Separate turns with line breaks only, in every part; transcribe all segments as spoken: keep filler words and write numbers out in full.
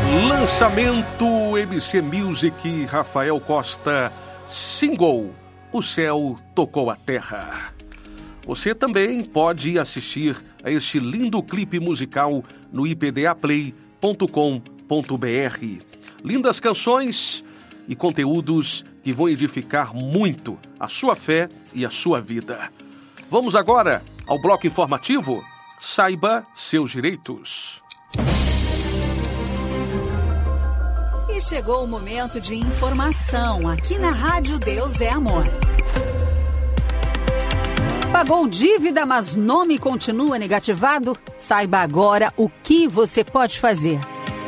Lançamento M C Music, Rafael Costa, single O Céu Tocou a Terra. Você também pode assistir a este lindo clipe musical no i p d a play ponto com ponto b r. Lindas canções e conteúdos que vão edificar muito a sua fé e a sua vida. Vamos agora ao bloco informativo. Saiba seus direitos.
E chegou o momento de informação aqui na Rádio Deus é Amor. Pagou dívida, mas nome continua negativado? Saiba agora o que você pode fazer.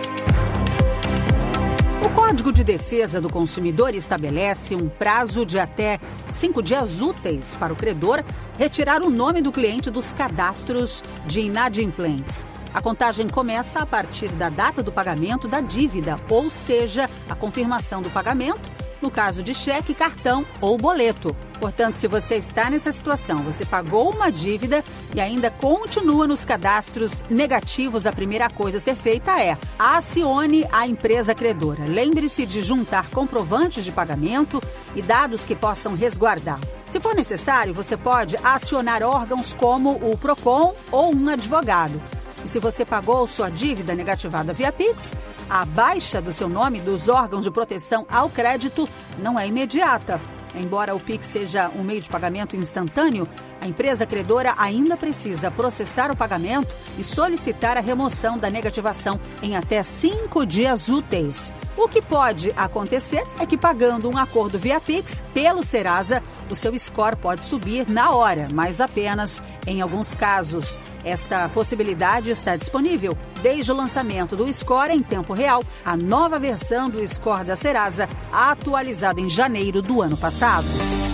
O Código de Defesa do Consumidor estabelece um prazo de até cinco dias úteis para o credor retirar o nome do cliente dos cadastros de inadimplentes. A contagem começa a partir da data do pagamento da dívida, ou seja, a confirmação do pagamento, no caso de cheque, cartão ou boleto. Portanto, se você está nessa situação, você pagou uma dívida e ainda continua nos cadastros negativos, a primeira coisa a ser feita é acione a empresa credora. Lembre-se de juntar comprovantes de pagamento e dados que possam resguardá-lo. Se for necessário, você pode acionar órgãos como o PROCON ou um advogado. E se você pagou sua dívida negativada via Pix, a baixa do seu nome dos órgãos de proteção ao crédito não é imediata. Embora o Pix seja um meio de pagamento instantâneo, a empresa credora ainda precisa processar o pagamento e solicitar a remoção da negativação em até cinco dias úteis. O que pode acontecer é que, pagando um acordo via Pix pelo Serasa, o seu score pode subir na hora, mas apenas em alguns casos. Esta possibilidade está disponível desde o lançamento do score em tempo real, a nova versão do score da Serasa, atualizada em janeiro do ano passado.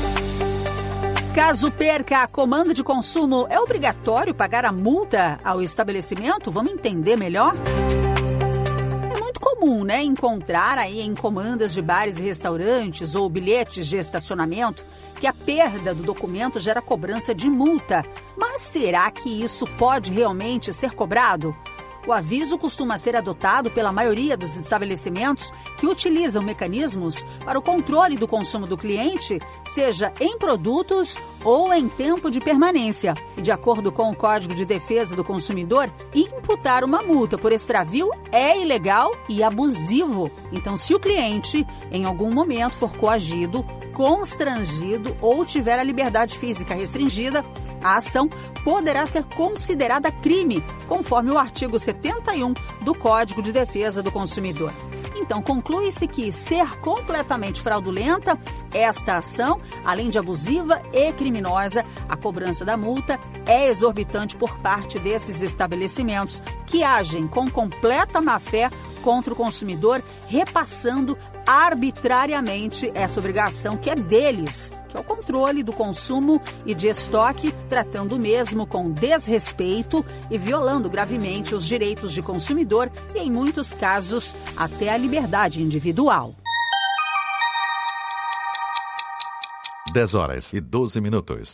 Caso perca a comanda de consumo, é obrigatório pagar a multa ao estabelecimento? Vamos entender melhor? Comum, né, encontrar aí em comandas de bares e restaurantes ou bilhetes de estacionamento que a perda do documento gera cobrança de multa. Mas será que isso pode realmente ser cobrado? O aviso costuma ser adotado pela maioria dos estabelecimentos que utilizam mecanismos para o controle do consumo do cliente, seja em produtos ou em tempo de permanência. E, de acordo com o Código de Defesa do Consumidor, imputar uma multa por extravio é ilegal e abusivo. Então, se o cliente, em algum momento, for coagido, constrangido ou tiver a liberdade física restringida, a ação poderá ser considerada crime, conforme o artigo setenta e um do Código de Defesa do Consumidor. Então, conclui-se que ser completamente fraudulenta esta ação, além de abusiva e criminosa, a cobrança da multa é exorbitante por parte desses estabelecimentos que agem com completa má-fé contra o consumidor, repassando arbitrariamente essa obrigação que é deles, que é o controle do consumo e de estoque, tratando o mesmo com desrespeito e violando gravemente os direitos de consumidor e, em muitos casos, até a liberdade individual.
dez horas e doze minutos.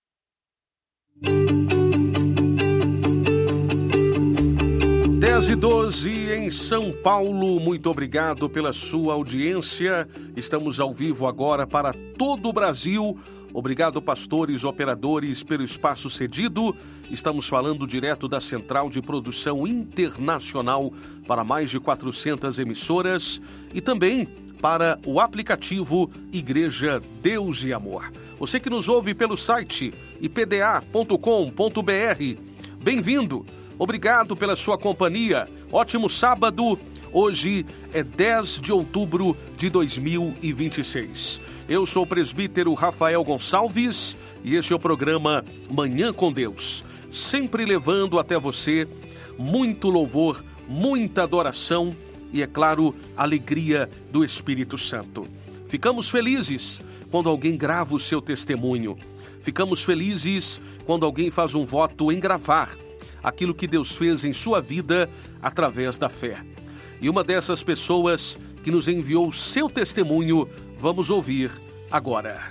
dez e doze em São Paulo, muito obrigado pela sua audiência. Estamos ao vivo agora para todo o Brasil. Obrigado, pastores, operadores, pelo espaço cedido. Estamos falando direto da Central de Produção Internacional para mais de quatrocentas emissoras e também para o aplicativo Igreja Deus e Amor. Você que nos ouve pelo site i p d a ponto com ponto b r, bem-vindo. Obrigado pela sua companhia. Ótimo sábado. Hoje é dez de outubro de dois mil e vinte e seis. Eu sou o presbítero Rafael Gonçalves e este é o programa Manhã com Deus. Sempre levando até você muito louvor, muita adoração e, é claro, alegria do Espírito Santo. Ficamos felizes quando alguém grava o seu testemunho. Ficamos felizes quando alguém faz um voto em gravar aquilo que Deus fez em sua vida através da fé. E uma dessas pessoas que nos enviou o seu testemunho, vamos ouvir agora.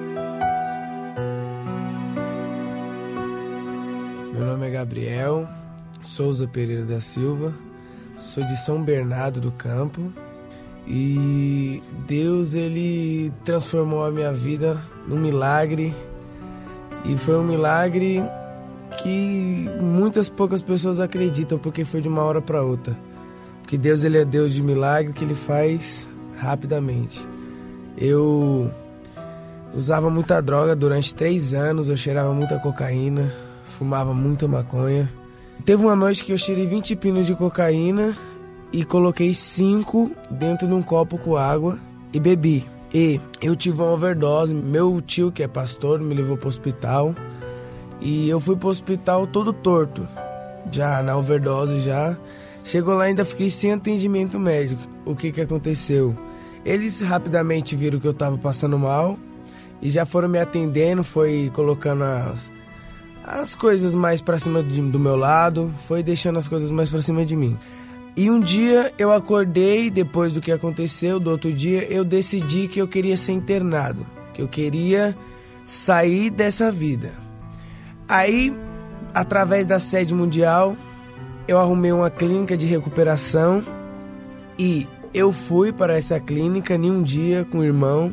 Meu nome é Gabriel, Souza Pereira da Silva, sou de São Bernardo do Campo e Deus, ele transformou a minha vida num milagre, e foi um milagre que muitas poucas pessoas acreditam, porque foi de uma hora para outra, porque Deus, ele é Deus de milagre, que ele faz rapidamente. Eu usava muita droga durante três anos, eu cheirava muita cocaína, fumava muita maconha. Teve uma noite que eu cheirei vinte pinos de cocaína e coloquei cinco dentro de um copo com água e bebi. E eu tive uma overdose, meu tio, que é pastor, me levou para o hospital e eu fui para o hospital todo torto, já na overdose já. Chegou lá, ainda fiquei sem atendimento médico. O que que aconteceu? Eles rapidamente viram que eu estava passando mal e já foram me atendendo, foi colocando as... as coisas mais pra cima de, do meu lado, foi deixando as coisas mais pra cima de mim. E um dia eu acordei, depois do que aconteceu, do outro dia, eu decidi que eu queria ser internado, que eu queria sair dessa vida. Aí, através da sede mundial, eu arrumei uma clínica de recuperação e eu fui para essa clínica em um dia com o irmão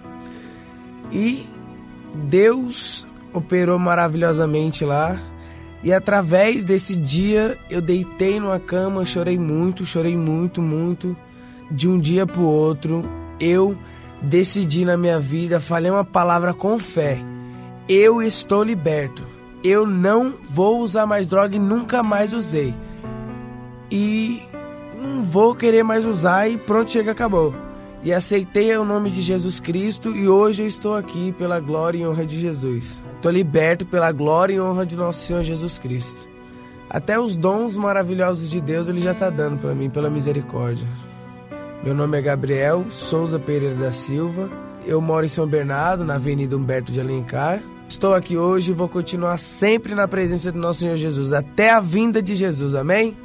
e Deus operou maravilhosamente lá, e através desse dia eu deitei numa cama, chorei muito, chorei muito, muito. De um dia pro outro eu decidi na minha vida, falei uma palavra com fé: eu estou liberto, eu não vou usar mais droga e nunca mais usei, e não vou querer mais usar, e pronto, chega, acabou. E aceitei o nome de Jesus Cristo, e hoje eu estou aqui pela glória e honra de Jesus. Estou liberto pela glória e honra de nosso Senhor Jesus Cristo. Até os dons maravilhosos de Deus Ele já está dando para mim, pela misericórdia. Meu nome é Gabriel Souza Pereira da Silva. Eu moro em São Bernardo, na Avenida Humberto de Alencar. Estou aqui hoje e vou continuar sempre na presença do nosso Senhor Jesus, até a vinda de Jesus. Amém?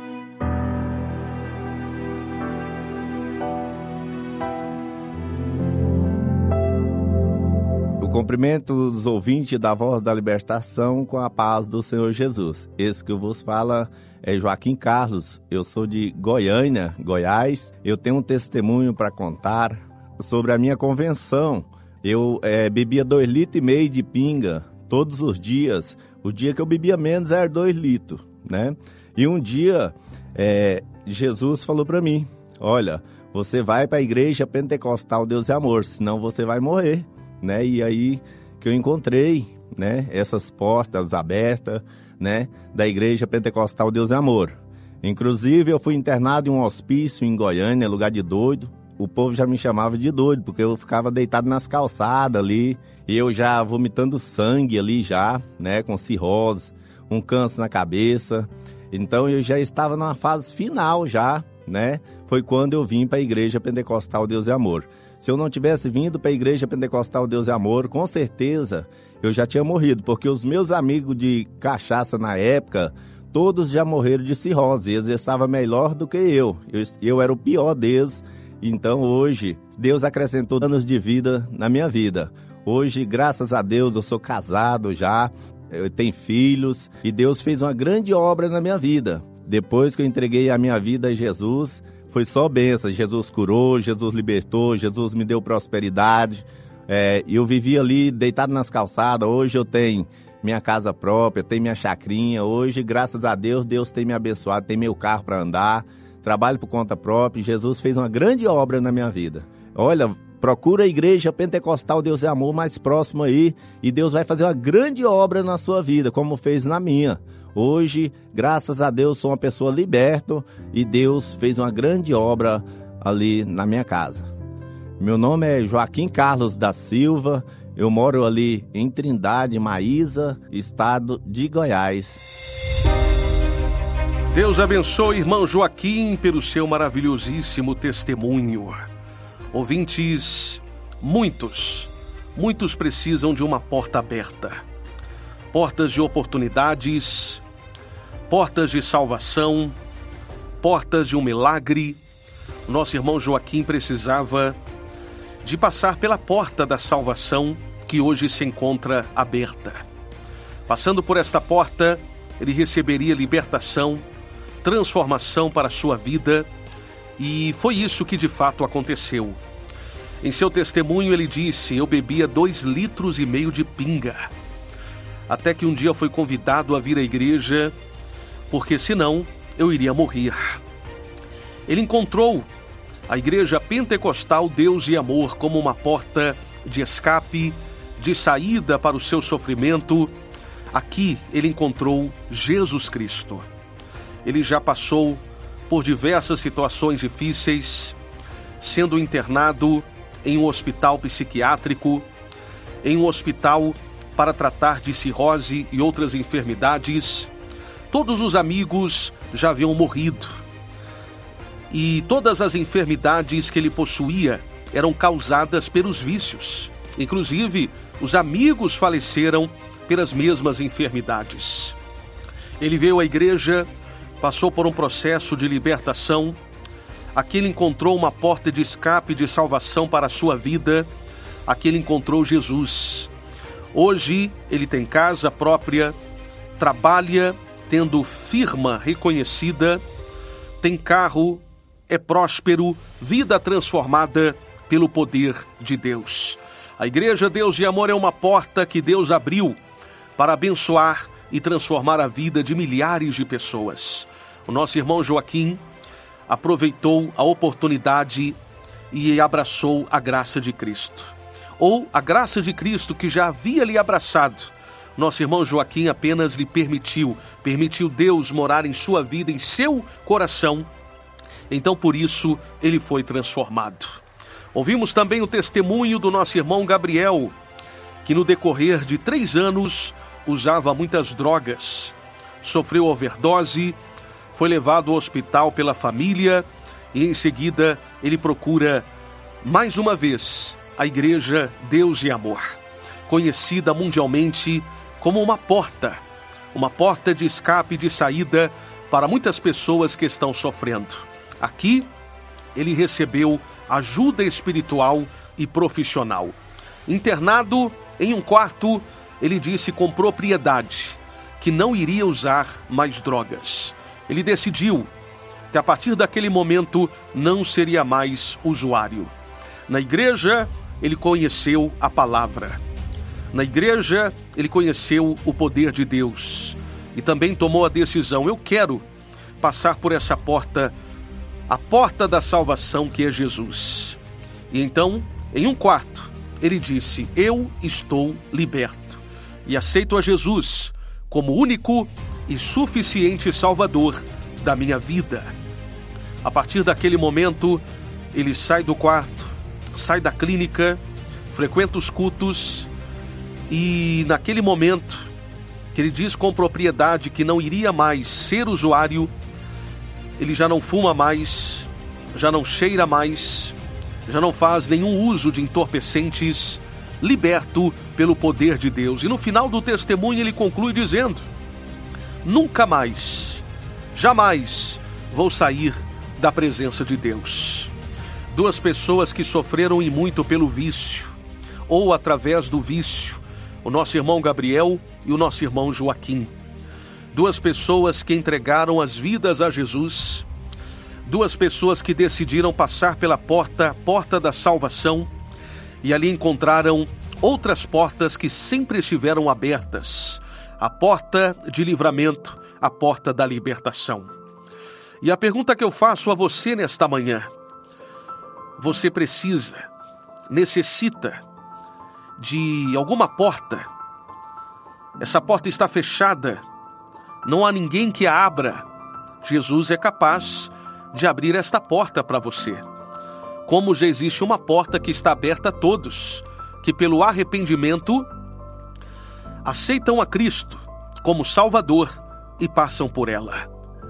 Cumprimento os ouvintes da Voz da Libertação com a paz do Senhor Jesus. Esse que eu vos fala é Joaquim Carlos. Eu sou de Goiânia, Goiás. Eu tenho um testemunho para contar sobre a minha convenção. Eu é, bebia dois litros e meio de pinga todos os dias. O dia que eu bebia menos era dois litros, né? E um dia é, Jesus falou para mim: olha, você vai para a igreja pentecostal Deus é Amor, senão você vai morrer. Né? E aí que eu encontrei, né, essas portas abertas, né, da Igreja Pentecostal Deus é Amor. Inclusive eu fui internado em um hospício em Goiânia, lugar de doido. O povo já me chamava de doido, porque eu ficava deitado nas calçadas ali, e eu já vomitando sangue ali já, né, com cirrose, um câncer na cabeça. Então eu já estava numa fase final já, né? Foi quando eu vim para a Igreja Pentecostal Deus é Amor. Se eu não tivesse vindo para a Igreja Pentecostal Deus é Amor, com certeza eu já tinha morrido, porque os meus amigos de cachaça na época, todos já morreram de cirrose, eles estavam melhor do que eu. eu, eu era o pior deles. Então hoje, Deus acrescentou anos de vida na minha vida. Hoje, graças a Deus, eu sou casado já, eu tenho filhos, e Deus fez uma grande obra na minha vida. Depois que eu entreguei a minha vida a Jesus, foi só bênção. Jesus curou, Jesus libertou, Jesus me deu prosperidade. É, eu vivi ali deitado nas calçadas. Hoje eu tenho minha casa própria, tenho minha chacrinha. Hoje, graças a Deus, Deus tem me abençoado, tem meu carro para andar, trabalho por conta própria. Jesus fez uma grande obra na minha vida. Olha, procura a Igreja Pentecostal Deus é Amor mais próximo aí, e Deus vai fazer uma grande obra na sua vida, como fez na minha. Hoje, graças a Deus, sou uma pessoa liberta, e Deus fez uma grande obra ali na minha casa. Meu nome é Joaquim Carlos da Silva, eu moro ali em Trindade, Maísa, estado de Goiás.
Deus abençoe, irmão Joaquim, pelo seu maravilhosíssimo testemunho. Ouvintes, muitos, muitos precisam de uma porta aberta. Portas de oportunidades, portas de salvação, portas de um milagre. Nosso irmão Joaquim precisava de passar pela porta da salvação, que hoje se encontra aberta. Passando por esta porta, ele receberia libertação, transformação para a sua vida, e foi isso que de fato aconteceu. Em seu testemunho ele disse: eu bebia dois litros e meio de pinga, até que um dia foi convidado a vir à igreja, porque senão eu iria morrer. Ele encontrou a igreja pentecostal Deus e Amor como uma porta de escape, de saída para o seu sofrimento. Aqui ele encontrou Jesus Cristo. Ele já passou por diversas situações difíceis, sendo internado em um hospital psiquiátrico, em um hospital para tratar de cirrose e outras enfermidades. Todos os amigos já haviam morrido, e todas as enfermidades que ele possuía eram causadas pelos vícios. Inclusive, os amigos faleceram pelas mesmas enfermidades. Ele veio à igreja, passou por um processo de libertação. Aqui ele encontrou uma porta de escape, de salvação para a sua vida. Aqui ele encontrou Jesus. Hoje ele tem casa própria, trabalha tendo firma reconhecida, tem carro, é próspero, vida transformada pelo poder de Deus. A Igreja Deus e Amor é uma porta que Deus abriu para abençoar e transformar a vida de milhares de pessoas. O nosso irmão Joaquim aproveitou a oportunidade e abraçou a graça de Cristo. Ou a graça de Cristo que já havia lhe abraçado. Nosso irmão Joaquim apenas lhe permitiu, permitiu Deus morar em sua vida, em seu coração. Então, por isso, ele foi transformado. Ouvimos também o testemunho do nosso irmão Gabriel, que no decorrer de três anos usava muitas drogas, sofreu overdose, foi levado ao hospital pela família e em seguida ele procura mais uma vez a Igreja Deus e Amor, conhecida mundialmente como uma porta, uma porta de escape e de saída para muitas pessoas que estão sofrendo. Aqui ele recebeu ajuda espiritual e profissional. Internado em um quarto, ele disse com propriedade que não iria usar mais drogas. Ele decidiu que a partir daquele momento não seria mais usuário. Na igreja, ele conheceu a palavra. Na igreja, ele conheceu o poder de Deus. E também tomou a decisão: eu quero passar por essa porta, a porta da salvação que é Jesus. E então, em um quarto, ele disse: eu estou liberto e aceito a Jesus como único e suficiente Salvador da minha vida. A partir daquele momento, ele sai do quarto, sai da clínica, frequenta os cultos e naquele momento que ele diz com propriedade que não iria mais ser usuário, ele já não fuma mais, já não cheira mais, já não faz nenhum uso de entorpecentes, liberto pelo poder de Deus. E no final do testemunho ele conclui dizendo: nunca mais, jamais vou sair da presença de Deus. Duas pessoas que sofreram e muito pelo vício, ou através do vício, o nosso irmão Gabriel e o nosso irmão Joaquim. Duas pessoas que entregaram as vidas a Jesus, duas pessoas que decidiram passar pela porta, porta da salvação, e ali encontraram outras portas que sempre estiveram abertas, a porta de livramento, a porta da libertação. E a pergunta que eu faço a você nesta manhã: você precisa, necessita de alguma porta? Essa porta está fechada, não há ninguém que a abra. Jesus é capaz de abrir esta porta para você. Como já existe uma porta que está aberta a todos, que pelo arrependimento aceitam a Cristo como Salvador e passam por ela.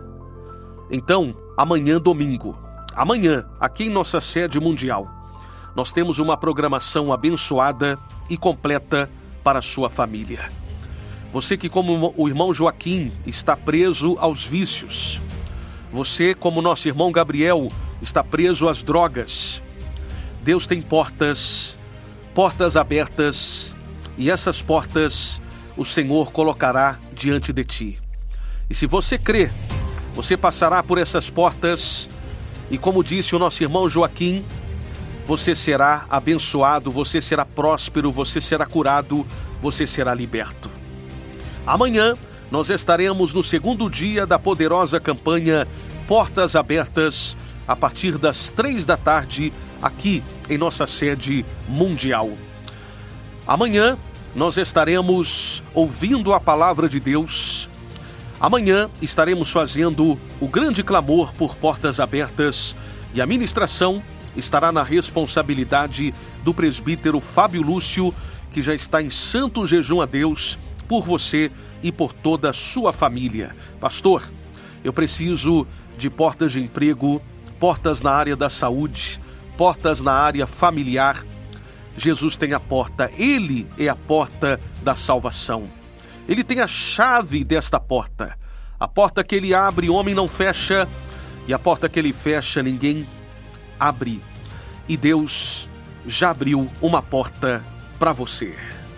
Então, amanhã domingo, amanhã, aqui em nossa sede mundial, nós temos uma programação abençoada e completa para a sua família. Você que, como o irmão Joaquim, está preso aos vícios. Você, como nosso irmão Gabriel, está preso às drogas. Deus tem portas, portas abertas, e essas portas o Senhor colocará diante de ti. E se você crê, Você passará por essas portas e, como disse o nosso irmão Joaquim, você será abençoado, você será próspero, você será curado, você será liberto. Amanhã nós estaremos no segundo dia da poderosa campanha Portas Abertas, a partir das três da tarde, aqui em nossa sede mundial. Amanhã nós estaremos ouvindo a palavra de Deus. Amanhã estaremos fazendo o grande clamor por portas abertas e a ministração estará na responsabilidade do presbítero Fábio Lúcio, que já está em santo jejum a Deus por você e por toda a sua família. Pastor, eu preciso de portas de emprego, portas na área da saúde, portas na área familiar. Jesus tem a porta, Ele é a porta da salvação. Ele tem a chave desta porta. A porta que Ele abre, homem não fecha, e a porta que Ele fecha, ninguém abre. E Deus já abriu uma porta para você.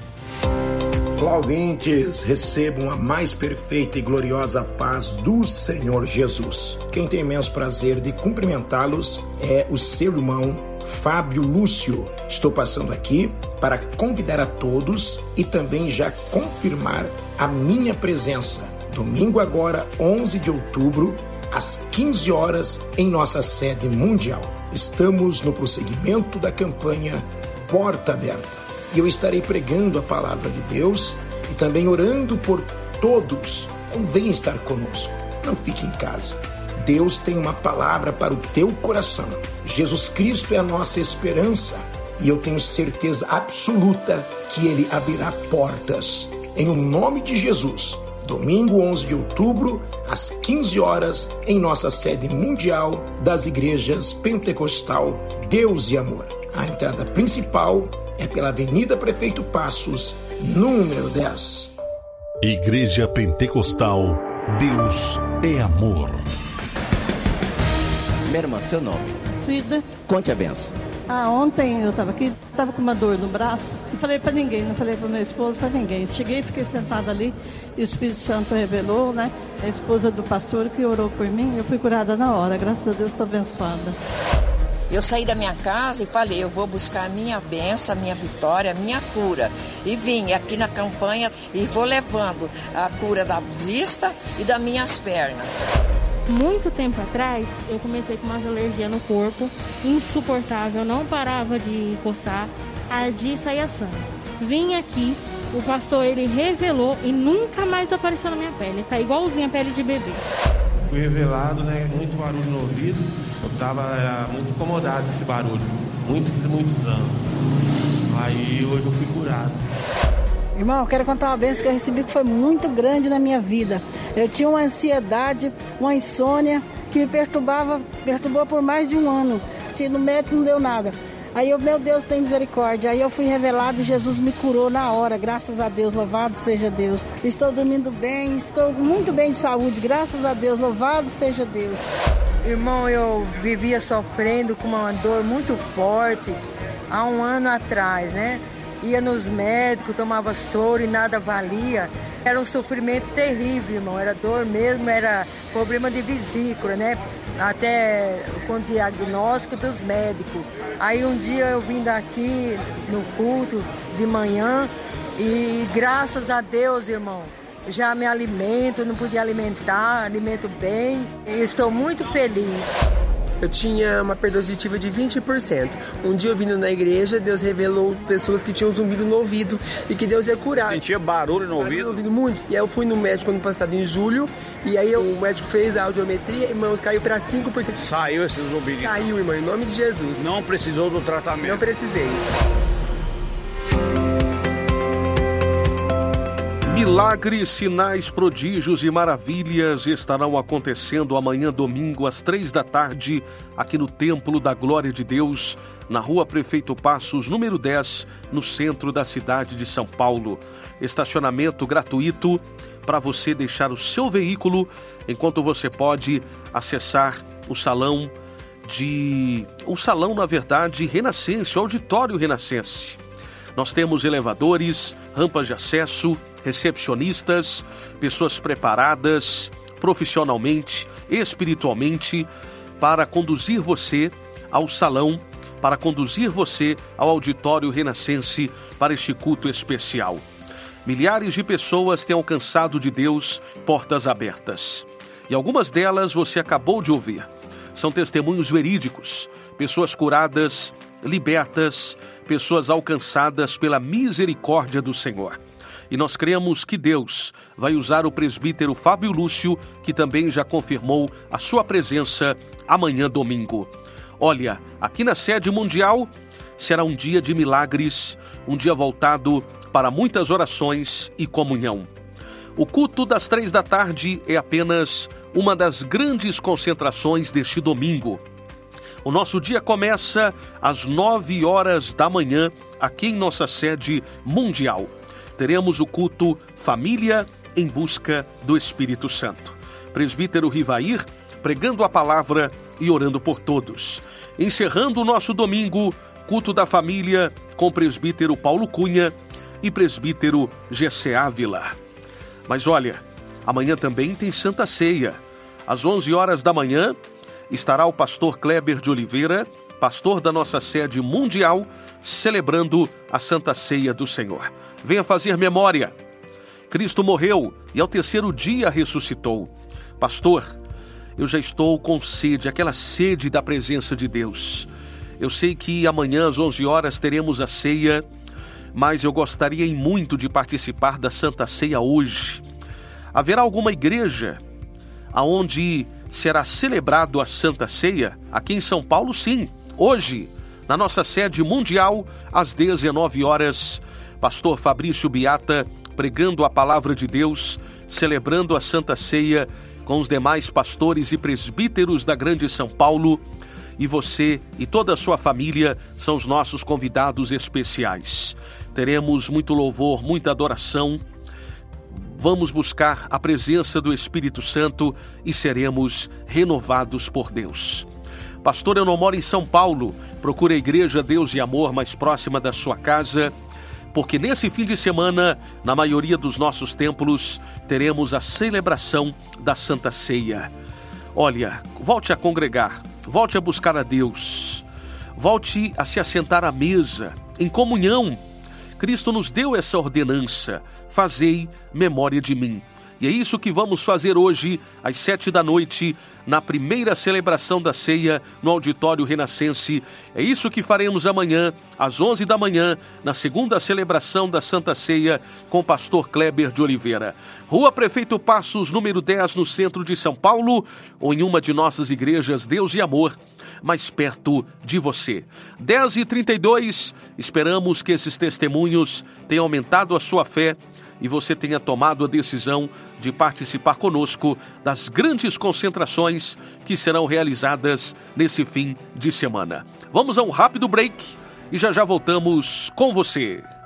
Olá, ouvintes, recebam a mais perfeita e gloriosa paz do Senhor Jesus. Quem tem imenso prazer de cumprimentá-los é o seu irmão Fábio Lúcio. Estou passando aqui para convidar a todos e também já confirmar a minha presença. Domingo agora, onze de outubro, às quinze horas, em nossa sede mundial. Estamos no prosseguimento da campanha Porta Aberta. E eu estarei pregando a palavra de Deus e também orando por todos. Então venha estar conosco. Não fique em casa. Deus tem uma palavra para o teu coração. Jesus Cristo é a nossa esperança. E eu tenho certeza absoluta que Ele abrirá portas. Em o nome de Jesus, domingo onze de outubro, às quinze horas, em nossa sede mundial das igrejas Pentecostal Deus e Amor. A entrada principal é pela Avenida Prefeito Passos, número dez.
Igreja Pentecostal Deus é Amor.
Minha irmã, seu nome?
Cida.
Conte a benção.
Ah, ontem eu estava aqui, estava com uma dor no braço. Não falei para ninguém, não falei para meu esposo, para ninguém. Cheguei, fiquei sentada ali, e o Espírito Santo revelou, né? A esposa do pastor que orou por mim, eu fui curada na hora. Graças a Deus, estou abençoada.
Eu saí da minha casa e falei, eu vou buscar a minha bênção, a minha vitória, a minha cura. E vim aqui na campanha e vou levando a cura da vista e das minhas pernas.
Muito tempo atrás, eu comecei com umas alergias no corpo, insuportável, não parava de coçar, ardia e saía sangue. Vim aqui, o pastor ele revelou e nunca mais apareceu na minha pele, tá igualzinho a pele de bebê.
Fui revelado, né, muito barulho no ouvido, eu estava muito incomodado com esse barulho, muitos e muitos anos. Aí hoje eu fui curado.
Irmão, eu quero contar uma bênção que eu recebi que foi muito grande na minha vida. Eu tinha uma ansiedade, uma insônia que me perturbava, perturbou por mais de um ano. No médico não deu nada. Aí eu, meu Deus, tem misericórdia. Aí eu fui revelado e Jesus me curou na hora, graças a Deus, louvado seja Deus. Estou dormindo bem, estou muito bem de saúde, graças a Deus, louvado seja Deus.
Irmão, eu vivia sofrendo com uma dor muito forte há um ano atrás, né? Ia nos médicos, tomava soro e nada valia. Era um sofrimento terrível, irmão. Era dor mesmo, era problema de vesícula, né? Até com diagnóstico dos médicos. Aí um dia eu vim daqui no culto de manhã e graças a Deus, irmão, já me alimento, não podia alimentar, alimento bem. E estou muito feliz.
Eu tinha uma perda auditiva de vinte por cento. Um dia eu vindo na igreja, Deus revelou pessoas que tinham zumbido no ouvido e que Deus ia curar.
Sentia barulho no
barulho
ouvido?
no ouvido muito. E aí eu fui no médico ano passado, em julho, e aí o médico fez a audiometria, irmãos, caiu para cinco por cento.
Saiu esse zumbido?
Saiu, irmão, em nome de Jesus.
Não precisou do tratamento?
Não precisei.
Milagres, sinais, prodígios e maravilhas estarão acontecendo amanhã, domingo, às três da tarde, aqui no Templo da Glória de Deus, na Rua Prefeito Passos, número dez, no centro da cidade de São Paulo. Estacionamento gratuito para você deixar o seu veículo, enquanto você pode acessar o salão de... o salão, na verdade, Renascense, o auditório Renascense. Nós temos elevadores, rampas de acesso, recepcionistas, pessoas preparadas profissionalmente espiritualmente para conduzir você ao salão, para conduzir você ao auditório renascense para este culto especial. Milhares de pessoas têm alcançado de Deus portas abertas. E algumas delas você acabou de ouvir. São testemunhos verídicos, pessoas curadas, libertas, pessoas alcançadas pela misericórdia do Senhor. E nós cremos que Deus vai usar o presbítero Fábio Lúcio, que também já confirmou a sua presença amanhã domingo. Olha, aqui na sede mundial será um dia de milagres, um dia voltado para muitas orações e comunhão. O culto das três da tarde é apenas uma das grandes concentrações deste domingo. O nosso dia começa às nove horas da manhã, aqui em nossa sede mundial. Teremos o culto Família em Busca do Espírito Santo. Presbítero Rivair pregando a palavra e orando por todos. Encerrando o nosso domingo, culto da família com presbítero Paulo Cunha e presbítero Gessé Ávila. Mas olha, amanhã também tem Santa Ceia. Às onze horas da manhã estará o pastor Kleber de Oliveira, pastor da nossa sede mundial, celebrando a Santa Ceia do Senhor. Venha fazer memória. Cristo morreu e ao terceiro dia ressuscitou. Pastor, eu já estou com sede, aquela sede da presença de Deus. Eu sei que amanhã às onze horas teremos a ceia, mas eu gostaria muito de participar da Santa Ceia hoje. Haverá alguma igreja aonde será celebrado a Santa Ceia? Aqui em São Paulo, sim. Hoje, na nossa sede mundial, às dezenove horas, pastor Fabrício Beata pregando a palavra de Deus, celebrando a Santa Ceia com os demais pastores e presbíteros da Grande São Paulo. E você e toda a sua família são os nossos convidados especiais. Teremos muito louvor, muita adoração. Vamos buscar a presença do Espírito Santo e seremos renovados por Deus. Pastor, eu não moro em São Paulo. Procure a Igreja Deus e Amor mais próxima da sua casa, porque nesse fim de semana, na maioria dos nossos templos, teremos a celebração da Santa Ceia. Olha, volte a congregar, volte a buscar a Deus, volte a se assentar à mesa, em comunhão. Cristo nos deu essa ordenança: fazei memória de mim. E é isso que vamos fazer hoje, às sete da noite, na primeira celebração da ceia no Auditório Renascense. É isso que faremos amanhã, às onze da manhã, na segunda celebração da Santa Ceia, com o pastor Kleber de Oliveira. Rua Prefeito Passos, número dez, no centro de São Paulo, ou em uma de nossas igrejas Deus e Amor, mais perto de você. dez e trinta e dois, esperamos que esses testemunhos tenham aumentado a sua fé e você tenha tomado a decisão de participar conosco das grandes concentrações que serão realizadas nesse fim de semana. Vamos a um rápido break e já já voltamos com você.